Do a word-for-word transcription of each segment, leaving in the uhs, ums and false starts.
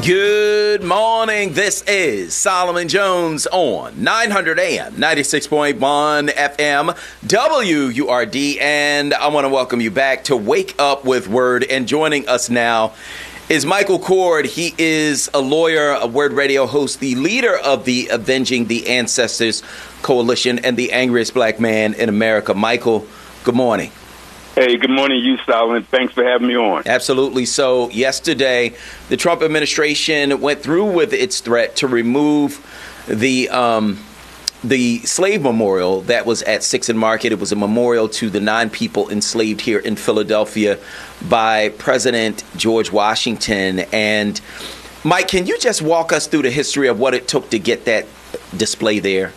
Good morning. This is Solomon Jones on nine hundred A M, ninety-six point one F M, W U R D. And I want to welcome you back to Wake Up with Word. And joining us now is Michael Cord. He is a lawyer, a Word Radio host, the leader of the Avenging the Ancestors Coalition, and the angriest black man in America. Michael, good morning. Hey, good morning, you, Solomon. Thanks for having me on. Absolutely. So yesterday, the Trump administration went through with its threat to remove the um, the slave memorial that was at Sixth and Market. It was a memorial to the nine people enslaved here in Philadelphia by President George Washington. And Mike, can you just walk us through the history of what it took to get that display there?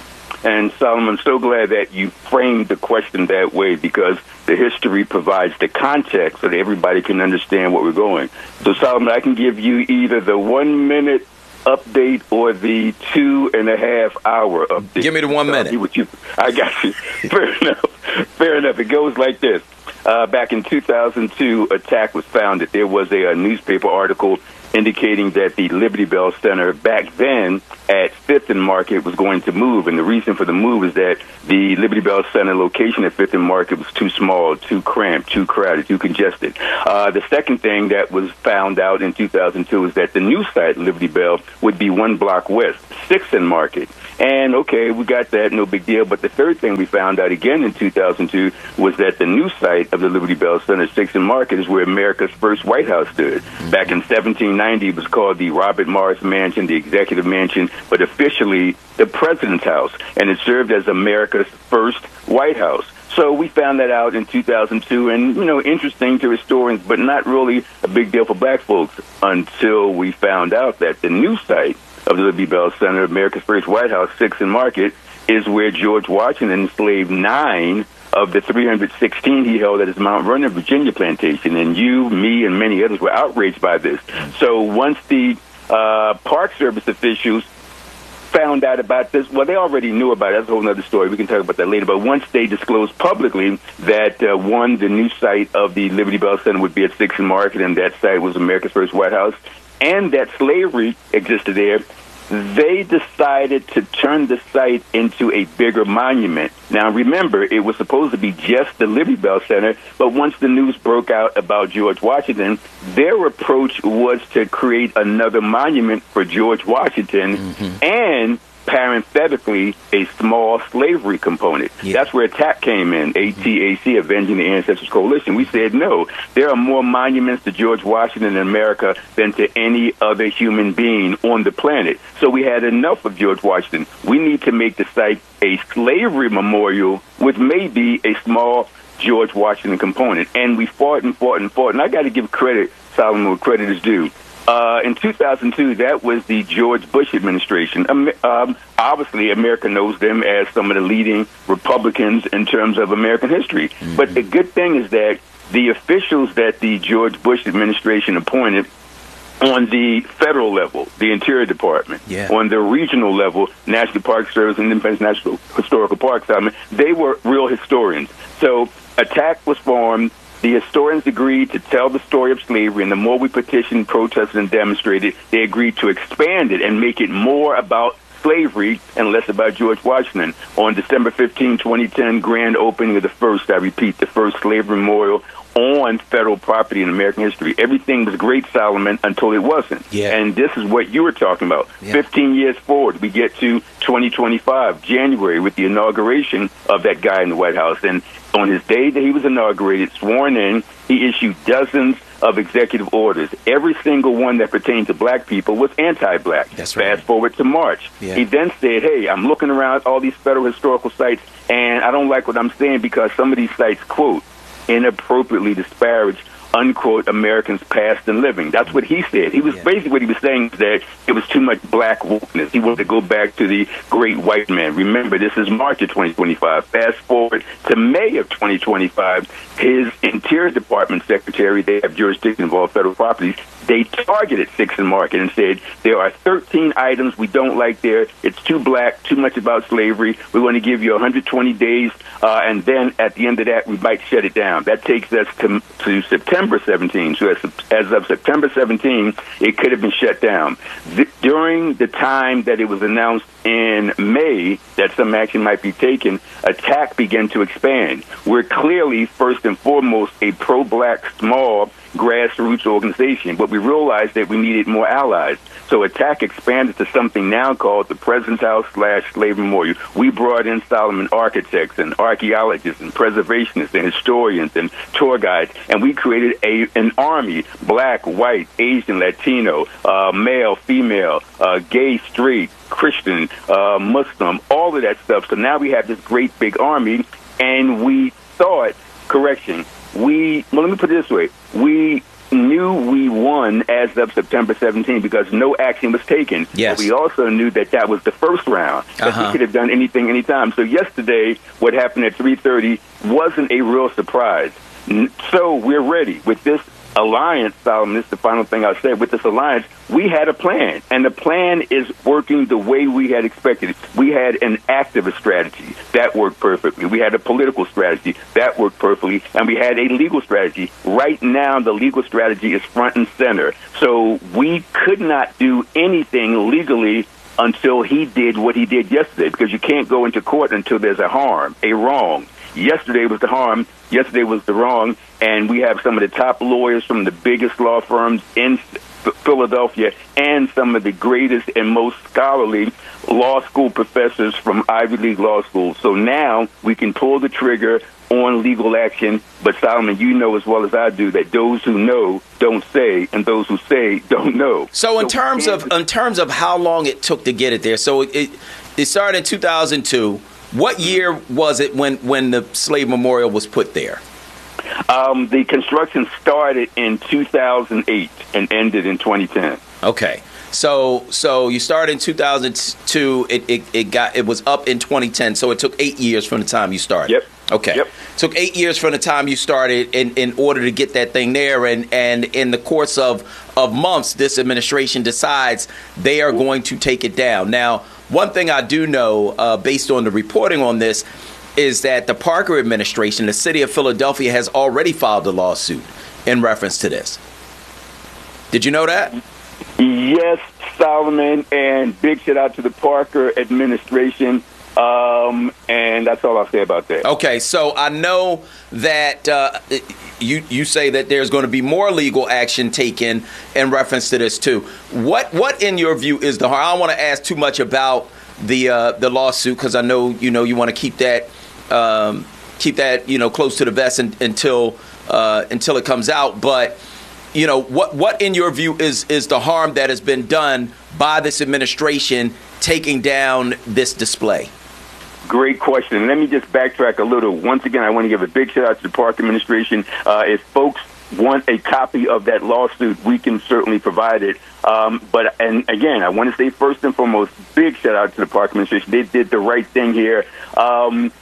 And Solomon, I'm so glad that you framed the question that way, because the history provides the context so that everybody can understand what we're going. So, Solomon, I can give you either the one-minute update or the two and a half hour update. Give me the one so minute. What you, I got you. Fair enough. Fair enough. It goes like this. Uh, back in two thousand two, Attack was founded. There was a, a newspaper article indicating that the Liberty Bell Center back then at Fifth and Market was going to move. And the reason for the move is that the Liberty Bell Center location at Fifth and Market was too small, too cramped, too crowded, too congested. Uh, the second thing that was found out in two thousand two is that the new site, Liberty Bell, would be one block west, Sixth and Market. And, okay, we got that, no big deal. But the third thing we found out again in two thousand two was that the new site of the Liberty Bell Center, Sixth and Market, is where America's first White House stood. Back in seventeen ninety, it was called the Robert Morris Mansion, the Executive Mansion, but officially the President's House. And it served as America's first White House. So we found that out in two thousand two, and, you know, interesting to historians, but not really a big deal for black folks until we found out that the new site of the Liberty Bell Center, America's first White House, Sixth and Market, is where George Washington enslaved nine of the three hundred sixteen he held at his Mount Vernon, Virginia plantation. And you, me, and many others were outraged by this. So once the uh, Park Service officials found out about this, well, they already knew about it. That's a whole other story. We can talk about that later. But once they disclosed publicly that, uh, one, the new site of the Liberty Bell Center would be at Sixth and Market, and that site was America's first White House, and that slavery existed there, they decided to turn the site into a bigger monument. Now, remember, it was supposed to be just the Liberty Bell Center, but once the news broke out about George Washington, their approach was to create another monument for George Washington, mm-hmm. and parenthetically, a small slavery component. Yeah. That's where Attack came in, A T A C, Avenging the Ancestors Coalition. We said, no, there are more monuments to George Washington in America than to any other human being on the planet. So we had enough of George Washington. We need to make the site a slavery memorial with maybe a small George Washington component. And we fought and fought and fought. And I got to give credit, Solomon, where credit is due. Uh, in two thousand two, that was the George Bush administration. Um, um, obviously, America knows them as some of the leading Republicans in terms of American history. Mm-hmm. But the good thing is that the officials that the George Bush administration appointed on the federal level, the Interior Department, yeah. on the regional level, National Park Service and Independence National Historical Parks, I mean, they were real historians. So Attack was formed. The historians agreed to tell the story of slavery, and the more we petitioned, protested, and demonstrated, they agreed to expand it and make it more about slavery and less about George Washington. On December fifteenth, twenty ten, grand opening of the first, I repeat, the first slavery memorial on federal property in American history. Everything was great, Solomon, until it wasn't. Yeah. And this is what you were talking about. Yeah. fifteen years forward, we get to twenty twenty-five, January, with the inauguration of that guy in the White House. And on his day that he was inaugurated, sworn in, he issued dozens of executive orders. Every single one that pertained to black people was anti-black. That's right. Fast forward to March. Yeah. He then said, hey, I'm looking around all these federal historical sites, and I don't like what I'm saying because some of these sites, quote, inappropriately disparage, unquote, Americans past and living. That's what he said. He was yeah. basically what he was saying is that it was too much black wokeness. He wanted to go back to the great white man. Remember, this is March of twenty twenty-five. Fast forward to May of twenty twenty-five, his Interior Department secretary, they have jurisdiction of all federal properties, they targeted Sixth and Market and said, there are thirteen items we don't like there. It's too black, too much about slavery. We want to give you one hundred twenty days, uh, and then at the end of that, we might shut it down. That takes us to, to September seventeenth. So as, as of September seventeenth, it could have been shut down. The, during the time that it was announced in May that some action might be taken, ATTACK began to expand. We're clearly, first and foremost, a pro-black, small, grassroots organization, but we realized that we needed more allies. So ATTACK expanded to something now called the President's House slash Slave Memorial. We brought in Solomon architects and archaeologists and preservationists and historians and tour guides, and we created a an army, black, white, Asian, Latino, uh, male, female, uh, gay, straight, Christian, uh, Muslim, all of that stuff. So now we have this great big army, and we thought, correction, we, well, let me put it this way, we knew we won as of September seventeenth because no action was taken. Yes. But we also knew that that was the first round, that uh-huh. we could have done anything, anytime. So yesterday, what happened at three thirty wasn't a real surprise. So we're ready. With this alliance, Solomon, this is the final thing I'll say. With this alliance, we had a plan, and the plan is working the way we had expected. We had an activist strategy. That worked perfectly. We had a political strategy. That worked perfectly. And we had a legal strategy. Right now, the legal strategy is front and center. So we could not do anything legally until he did what he did yesterday, because you can't go into court until there's a harm, a wrong. Yesterday was the harm. Yesterday was the wrong. And we have some of the top lawyers from the biggest law firms in Philadelphia and some of the greatest and most scholarly law school professors from Ivy League law schools. So now we can pull the trigger on legal action. But, Solomon, you know as well as I do that those who know don't say, and those who say don't know. So in so terms of in terms of how long it took to get it there, so it it started in two thousand two. What year was it when, when the Slave Memorial was put there? Um, the construction started in two thousand eight and ended in twenty ten. Okay. So so you started in two thousand two, it, it, it got it was up in twenty ten, so it took eight years from the time you started. Yep. Okay. Yep. Took eight years from the time you started in, in order to get that thing there, and, and in the course of, of months, this administration decides they are going to take it down. Now, one thing I do know, uh, based on the reporting on this, is that the Parker administration, the city of Philadelphia, has already filed a lawsuit in reference to this. Did you know that? Yes, Solomon, and big shout out to the Parker administration. Um, and that's all I'll say about that. Okay, so I know that uh, you you say that there's going to be more legal action taken in reference to this too. What what in your view is the harm? I don't want to ask too much about the uh, the lawsuit because I know you know you want to keep that um, keep that you know close to the vest in, until uh, until it comes out. But you know what what in your view is is the harm that has been done by this administration taking down this display? Great question. Let me just backtrack a little. Once again, I want to give a big shout out to the Park administration. Uh, if folks want a copy of that lawsuit, we can certainly provide it. Um, but, and again, I want to say first and foremost, big shout out to the Park administration. They did the right thing here. Um,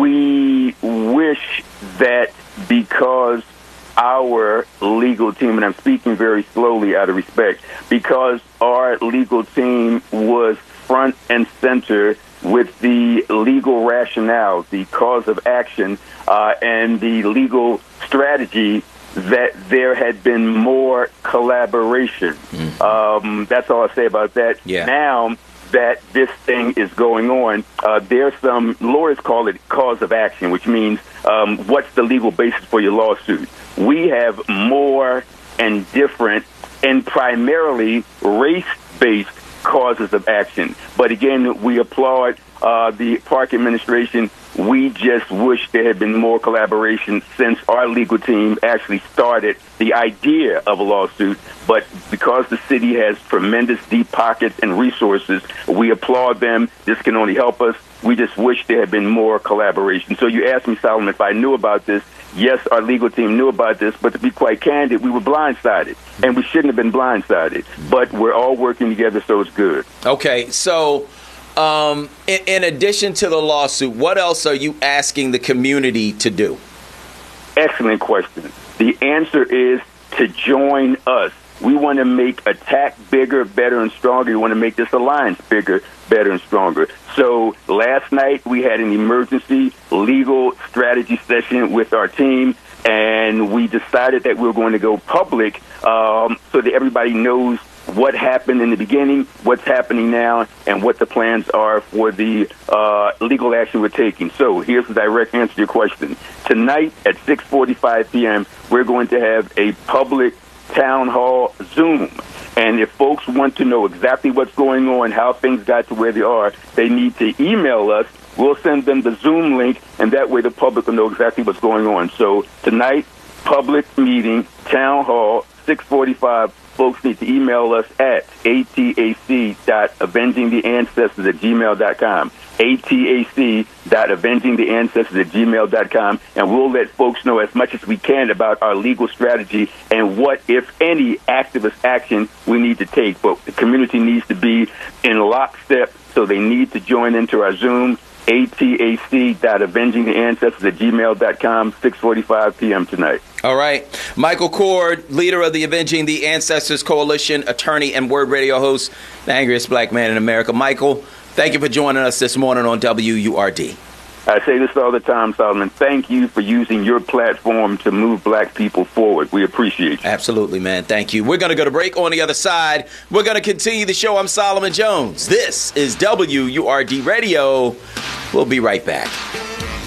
we wish that because our legal team, and I'm speaking very slowly out of respect, because our legal team was front and center with the legal rationale, the cause of action, uh, and the legal strategy, that there had been more collaboration. Mm-hmm. Um, that's all I say about that. Yeah. Now that this thing is going on, uh, there's some, lawyers call it cause of action, which means um, what's the legal basis for your lawsuit? We have more and different and primarily race-based causes of action. But again, we applaud uh, the Park administration. We just wish there had been more collaboration since our legal team actually started the idea of a lawsuit. But because the city has tremendous deep pockets and resources, we applaud them. This can only help us. We just wish there had been more collaboration. So you asked me, Solomon, if I knew about this. Yes, our legal team knew about this, but to be quite candid, we were blindsided, and we shouldn't have been blindsided. But we're all working together, so it's good. Okay, so um, in, in addition to the lawsuit, what else are you asking the community to do? Excellent question. The answer is to join us. We want to make attack bigger, better, and stronger. We want to make this alliance bigger, better, and stronger. So last night we had an emergency legal strategy session with our team, and we decided that we were going to go public um, so that everybody knows what happened in the beginning, what's happening now, and what the plans are for the uh, legal action we're taking. So here's the direct answer to your question. Tonight at six forty-five p.m., we're going to have a public town hall Zoom. And if folks want to know exactly what's going on, how things got to where they are, they need to email us. We'll send them the Zoom link, and that way the public will know exactly what's going on. So tonight, public meeting, town hall, six forty-five. Folks need to email us at A T A C dot avenging the ancestors at gmail dot com. A T A C dot avenging the ancestors at gmail dot com, and we'll let folks know as much as we can about our legal strategy and what, if any, activist action we need to take. But the community needs to be in lockstep, so they need to join into our Zoom. A T A C dot avenging the ancestors at gmail dot com, six forty-five p.m. tonight. All right. Michael Cord, leader of the Avenging the Ancestors Coalition, attorney and Word Radio host, the angriest black man in America. Michael, thank you for joining us this morning on W U R D. I say this all the time, Solomon. Thank you for using your platform to move black people forward. We appreciate you. Absolutely, man. Thank you. We're going to go to break. On the other side, we're going to continue the show. I'm Solomon Jones. This is W U R D Radio. We'll be right back.